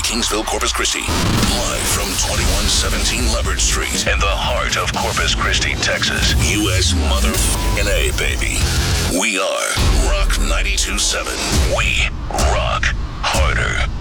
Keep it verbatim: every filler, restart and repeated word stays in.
Kingsville, Corpus Christi. Live from twenty-one seventeen Leopard Street in the heart of Corpus Christi, Texas. U S motherfucking A, baby. We are Rock ninety-two point seven. We rock harder.